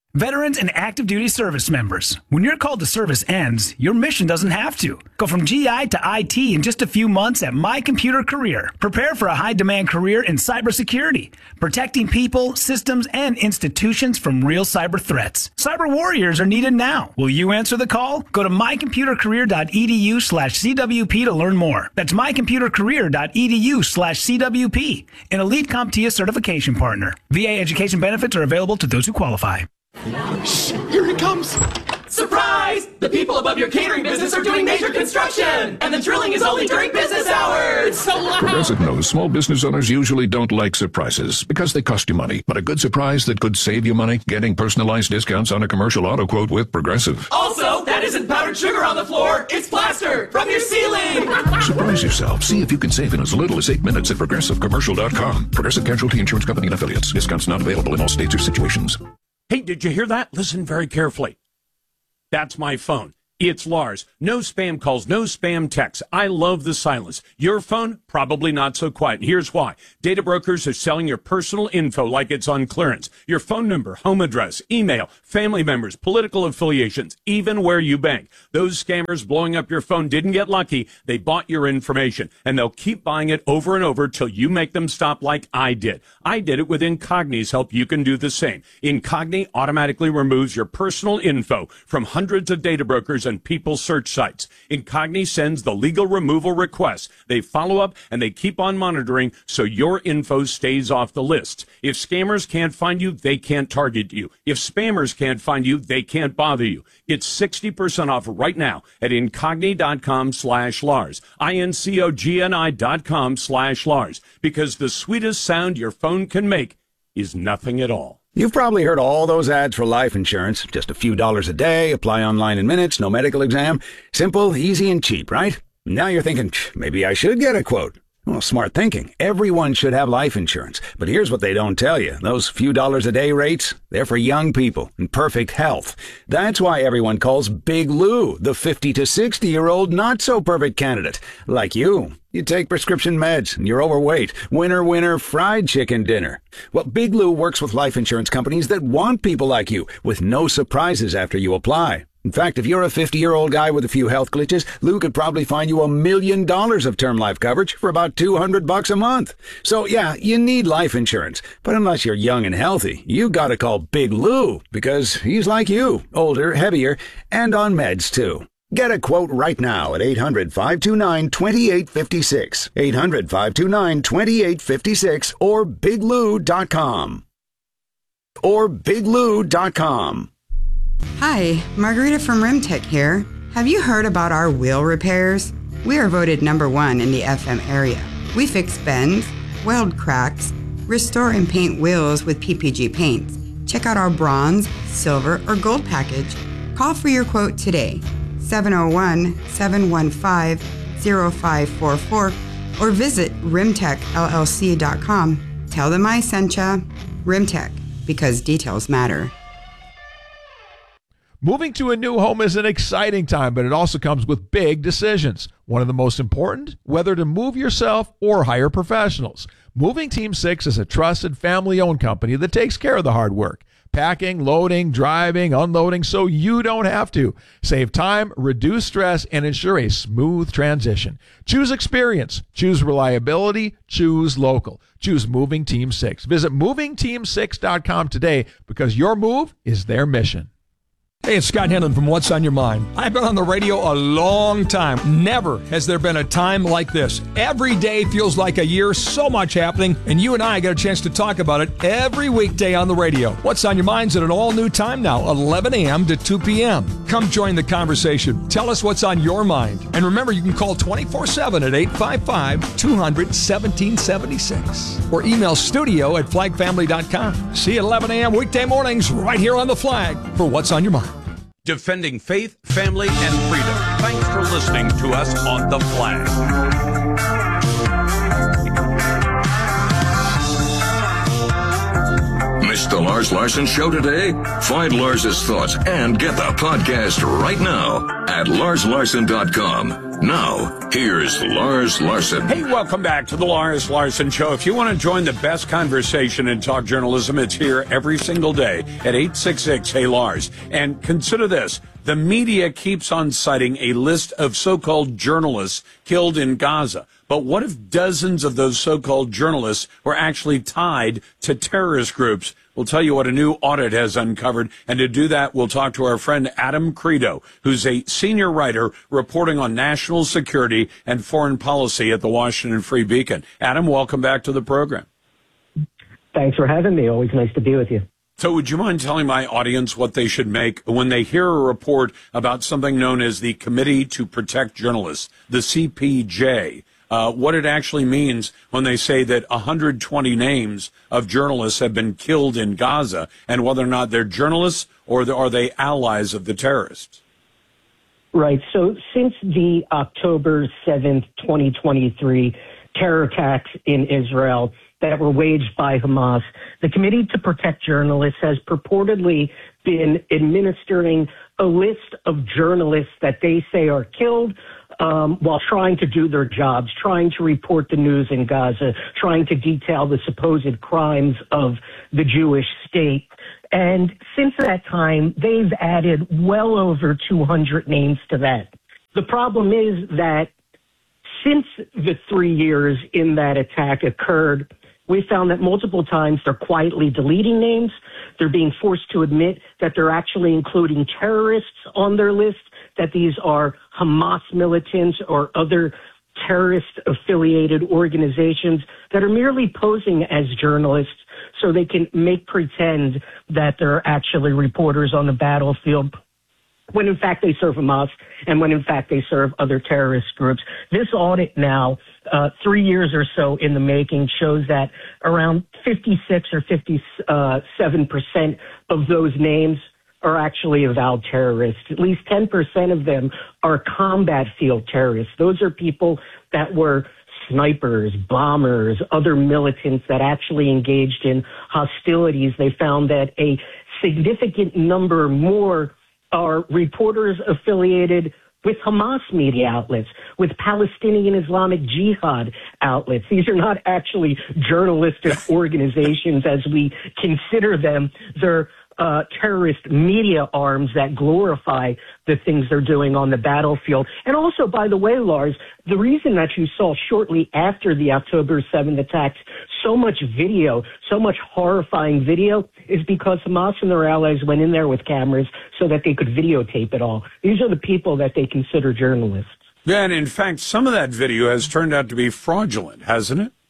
Veterans and active duty service members, when your call to service ends, your mission doesn't have to. Go from GI to IT in just a few months at My Computer Career. Prepare for a high-demand career in cybersecurity, protecting people, systems, and institutions from real cyber threats. Cyber warriors are needed now. Will you answer the call? Go to mycomputercareer.edu/CWP to learn more. That's mycomputercareer.edu/CWP, an elite CompTIA certification partner. VA education benefits are available to those who qualify. Shh, here it comes. Surprise! The people above your catering business are doing major construction, and the drilling is only during business hours. It's so loud. Progressive knows small business owners usually don't like surprises because they cost you money. But a good surprise that could save you money, getting personalized discounts on a commercial auto quote with Progressive. Also, that isn't powdered sugar on the floor. It's plaster from your ceiling. Surprise yourself. See if you can save in as little as 8 minutes at ProgressiveCommercial.com. Progressive Casualty Insurance Company and Affiliates. Discounts not available in all states or situations. Hey, did you hear that? Listen very carefully. That's my phone. It's Lars. No spam calls, no spam texts. I love the silence. Your phone, probably not so quiet. Here's why. Data brokers are selling your personal info like it's on clearance. Your phone number, home address, email, family members, political affiliations, even where you bank. Those scammers blowing up your phone didn't get lucky. They bought your information, and they'll keep buying it over and over till you make them stop like I did. I did it with Incogni's help. You can do the same. Incogni automatically removes your personal info from hundreds of data brokers and people search sites. Incogni sends the legal removal requests. They follow up and they keep on monitoring so your info stays off the list. If scammers can't find you, they can't target you. If spammers can't find you, they can't bother you. It's 60% off right now at Incogni.com/Lars. INCOGNI.com/Lars. Because the sweetest sound your phone can make is nothing at all. You've probably heard all those ads for life insurance. Just a few dollars a day, apply online in minutes, no medical exam. Simple, easy, and cheap, right? Now you're thinking, maybe I should get a quote. Well, smart thinking. Everyone should have life insurance. But here's what they don't tell you. Those few dollars a day rates, they're for young people in perfect health. That's why everyone calls Big Lou the 50 to 60-year-old not-so-perfect candidate. Like you. You take prescription meds, and you're overweight. Winner, winner, fried chicken dinner. Well, Big Lou works with life insurance companies that want people like you, with no surprises after you apply. In fact, if you're a 50-year-old guy with a few health glitches, Lou could probably find you $1 million of term life coverage for about $200 a month. So, yeah, you need life insurance. But unless you're young and healthy, you gotta call Big Lou, because he's like you, older, heavier, and on meds, too. Get a quote right now at 800-529-2856, 800-529-2856, or biglou.com. Or biglou.com. Hi, Margarita from Rimtech here. Have you heard about our wheel repairs? We are voted #1 in the FM area. We fix bends, weld cracks, restore and paint wheels with PPG paints. Check out our bronze, silver, or gold package. Call for your quote today, 701-715-0544, or visit rimtechllc.com. Tell them I sent ya. Rimtech, because details matter. Moving to a new home is an exciting time, but it also comes with big decisions. One of the most important, whether to move yourself or hire professionals. Moving Team 6 is a trusted family-owned company that takes care of the hard work. Packing, loading, driving, unloading, so you don't have to. Save time, reduce stress, and ensure a smooth transition. Choose experience. Choose reliability. Choose local. Choose Moving Team 6. Visit movingteam6.com today because your move is their mission. Hey, it's Scott Henlon from What's on Your Mind. I've been on the radio a long time. Never has there been a time like this. Every day feels like a year, so much happening, and you and I get a chance to talk about it every weekday on the radio. What's on Your Mind's at an all-new time now, 11 a.m. to 2 p.m. Come join the conversation. Tell us what's on your mind. And remember, you can call 24/7 at 855-200-1776 or email studio@flagfamily.com. See you at 11 a.m. weekday mornings right here on The Flag for What's on Your Mind. Defending faith, family, and freedom. Thanks for listening to us on The Flag. Mr. missed the Lars Larson Show today? Find Lars's thoughts and get the podcast right now at LarsLarson.com. Now, here's Lars Larson. Hey, welcome back to the Lars Larson Show. If you want to join the best conversation in talk journalism, it's here every single day at 866-HEY-LARS. And consider this. The media keeps on citing a list of so-called journalists killed in Gaza. But what if dozens of those so-called journalists were actually tied to terrorist groups? We'll tell you what a new audit has uncovered. And to do that, we'll talk to our friend Adam Credo, who's a senior writer reporting on national security and foreign policy at the Washington Free Beacon. Adam, welcome back to the program. Thanks for having me. Always nice to be with you. So would you mind telling my audience what they should make when they hear a report about something known as the Committee to Protect Journalists, the CPJ? What it actually means when they say that 120 names of journalists have been killed in Gaza, and whether or not they're journalists or are they allies of the terrorists? Right. So since the October 7th, 2023 terror attacks in Israel that were waged by Hamas, the Committee to Protect Journalists has purportedly been administering a list of journalists that they say are killed while trying to do their jobs, trying to report the news in Gaza, trying to detail the supposed crimes of the Jewish state. And since that time, they've added well over 200 names to that. The problem is that since the 3 years in that attack occurred, we found that multiple times they're quietly deleting names. They're being forced to admit that they're actually including terrorists on their list, that these are Hamas militants or other terrorist-affiliated organizations that are merely posing as journalists so they can make pretend that they're actually reporters on the battlefield, when in fact they serve Hamas and when in fact they serve other terrorist groups. This audit now, 3 years or so in the making, shows that around 56 or 57% of those names are actually avowed terrorists. At least 10% of them are combat field terrorists. Those are people that were snipers, bombers, other militants that actually engaged in hostilities. They found that a significant number more are reporters affiliated with Hamas media outlets, with Palestinian Islamic Jihad outlets. These are not actually journalistic organizations as we consider them. They're terrorist media arms that glorify the things they're doing on the battlefield. And also, by the way, Lars, the reason that you saw shortly after the October 7th attacks so much video, so much horrifying video, is because Hamas and their allies went in there with cameras so that they could videotape it all. These are the people that they consider journalists. Yeah, and in fact, some of that video has turned out to be fraudulent, hasn't it?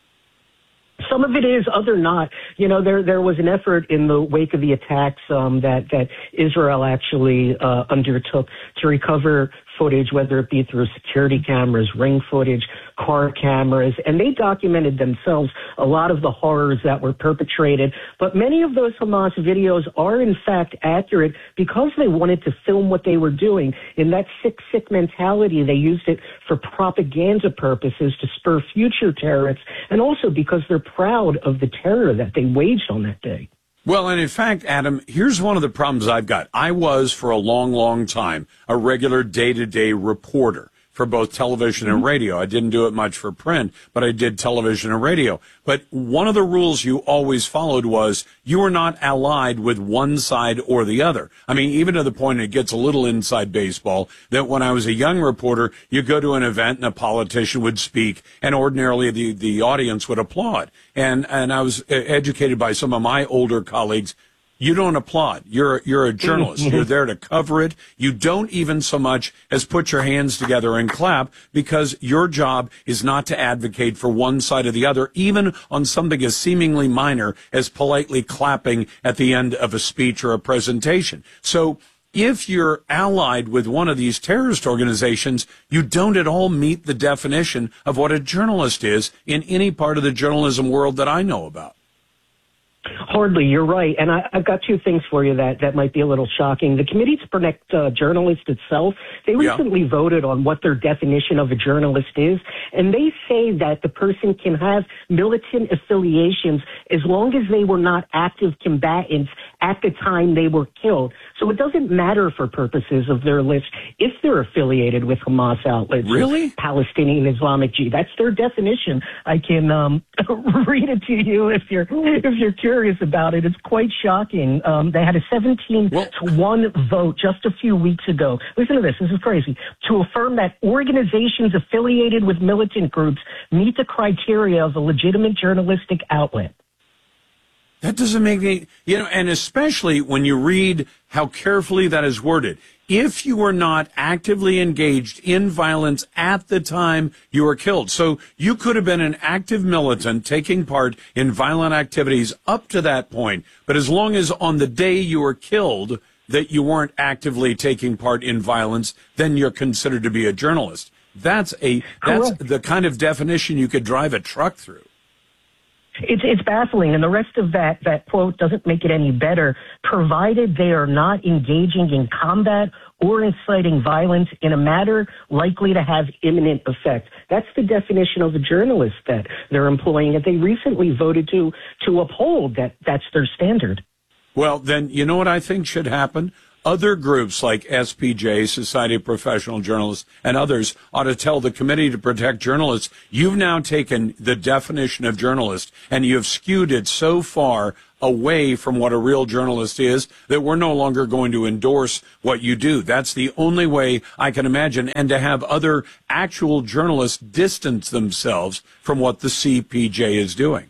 Some of it is, other not. You know, there was an effort in the wake of the attacks that Israel actually undertook to recover footage, whether it be through security cameras, ring footage, car cameras, and they documented themselves a lot of the horrors that were perpetrated. But many of those Hamas videos are in fact accurate because they wanted to film what they were doing. In that sick mentality, they used it for propaganda purposes to spur future terrorists, and also because they're proud of the terror that they waged on that day. Well, and in fact, Adam, here's one of the problems I've got. I was, for a long, long time, a regular day-to-day reporter for both television and radio. I didn't do it much for print, but I did television and radio. But one of the rules you always followed was you were not allied with one side or the other. I mean, even to the point it gets a little inside baseball that when I was a young reporter, you go to an event and a politician would speak, and ordinarily the audience would applaud. And I was educated by some of my older colleagues. You don't applaud. You're a journalist. You're there to cover it. You don't even so much as put your hands together and clap, because your job is not to advocate for one side or the other, even on something as seemingly minor as politely clapping at the end of a speech or a presentation. So if you're allied with one of these terrorist organizations, you don't at all meet the definition of what a journalist is in any part of the journalism world that I know about. Hardly, you're right. And I've got two things for you that might be a little shocking. The Committee to Protect Journalists itself, they recently voted on what their definition of a journalist is. And they say that the person can have militant affiliations as long as they were not active combatants at the time they were killed. So it doesn't matter for purposes of their list if they're affiliated with Hamas outlets. Really? Palestinian Islamic Jihad. That's their definition. I can read it to you if you're curious about it. It's quite shocking. They had a 17-1 vote just a few weeks ago. Listen to this. This is crazy. To affirm that organizations affiliated with militant groups meet the criteria of a legitimate journalistic outlet. That doesn't make any, and especially when you read how carefully that is worded. If you were not actively engaged in violence at the time you were killed. So you could have been an active militant taking part in violent activities up to that point. But as long as on the day you were killed that you weren't actively taking part in violence, then you're considered to be a journalist. That's the kind of definition you could drive a truck through. It's baffling, and the rest of that quote doesn't make it any better, provided they are not engaging in combat or inciting violence in a matter likely to have imminent effect. That's the definition of a journalist that they're employing, and they recently voted to uphold that's their standard. Well, then, you know what I think should happen? Other groups like SPJ, Society of Professional Journalists, and others ought to tell the Committee to Protect Journalists, you've now taken the definition of journalist and you have skewed it so far away from what a real journalist is that we're no longer going to endorse what you do. That's the only way I can imagine, and to have other actual journalists distance themselves from what the CPJ is doing.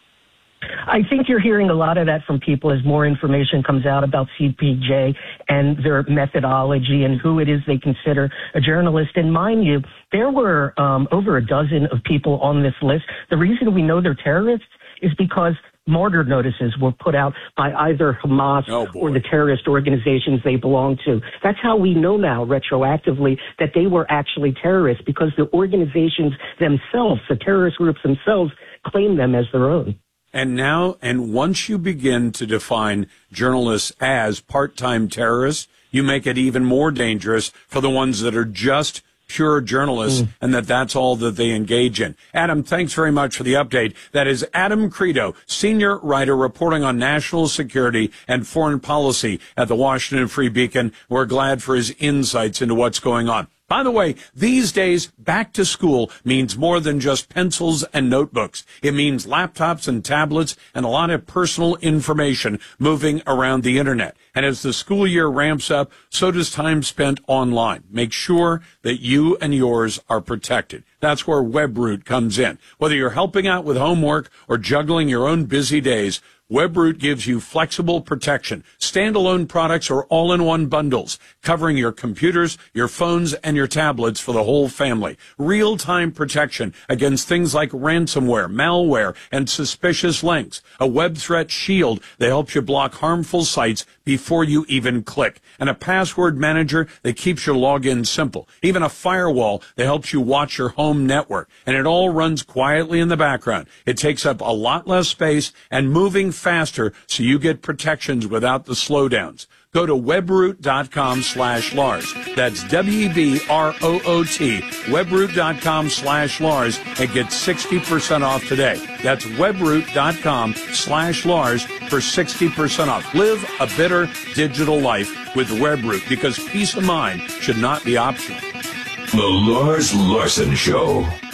I think you're hearing a lot of that from people as more information comes out about CPJ and their methodology and who it is they consider a journalist. And mind you, there were over a dozen of people on this list. The reason we know they're terrorists is because martyr notices were put out by either Hamas or the terrorist organizations they belong to. That's how we know now, retroactively, that they were actually terrorists, because the organizations themselves, the terrorist groups themselves, claim them as their own. And once you begin to define journalists as part-time terrorists, you make it even more dangerous for the ones that are just pure journalists and that's all that they engage in. Adam, thanks very much for the update. That is Adam Credo, senior writer reporting on national security and foreign policy at the Washington Free Beacon. We're glad for his insights into what's going on. By the way, these days, back to school means more than just pencils and notebooks. It means laptops and tablets and a lot of personal information moving around the internet. And as the school year ramps up, so does time spent online. Make sure that you and yours are protected. That's where WebRoot comes in. Whether you're helping out with homework or juggling your own busy days, WebRoot gives you flexible protection, standalone products or all-in-one bundles, covering your computers, your phones, and your tablets for the whole family. Real-time protection against things like ransomware, malware, and suspicious links. A web threat shield that helps you block harmful sites before you even click. And a password manager that keeps your login simple. Even a firewall that helps you watch your home network. And it all runs quietly in the background. It takes up a lot less space and moving faster, so you get protections without the slowdowns. Go to webroot.com/Lars. That's WEBROOT, webroot.com/Lars, and get 60% off today. That's webroot.com/Lars for 60% off. Live a better digital life with WebRoot, because peace of mind should not be optional. The Lars Larson Show.